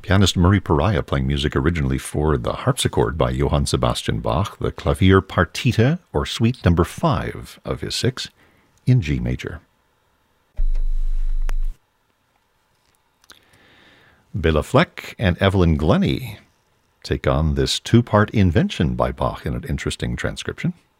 Pianist Murray Pariah playing music originally for the harpsichord by Johann Sebastian Bach, the Klavier Partita, or Suite Number 5 of his 6, in G major. Bela Fleck and Evelyn Glennie take on this two-part invention by Bach in an interesting transcription.